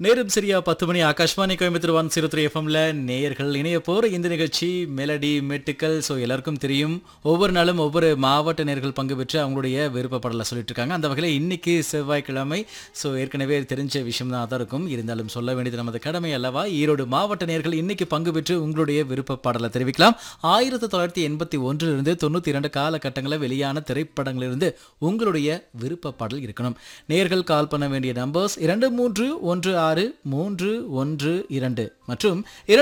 நேரம் சரியா 10 மணி ஆகாஷ்வாணி கோயம்புத்தூர் 103 எஃப்எம்ல நேயர்கள் இணைய போற இந்த நிகழ்ச்சி மெலடி மெட்டுக்கள். ஸோ எல்லாருக்கும் தெரியும், ஒவ்வொரு நாளும் ஒவ்வொரு மாவட்ட நேயர்கள் பங்கு பெற்று அவங்களுடைய விருப்பப்படலை சொல்லிட்டு இருக்காங்க. அந்த வகையில் இன்னைக்கு செவ்வாய்க்கிழமை. ஸோ ஏற்கனவே தெரிஞ்ச விஷயம் தான் இருக்கும், இருந்தாலும் சொல்ல வேண்டியது நமது கடமை அல்லவா. ஈரோடு மாவட்ட நேயர்கள் இன்னைக்கு பங்கு பெற்று உங்களுடைய விருப்பப்பாடலை தெரிவிக்கலாம். 1981 92 காலகட்டங்களில் வெளியான திரைப்படங்களிலிருந்து உங்களுடைய விருப்பப்பாடல் இருக்கணும். நேயர்கள் கால் பண்ண வேண்டிய நம்பர்ஸ் 2316 312 மற்றும்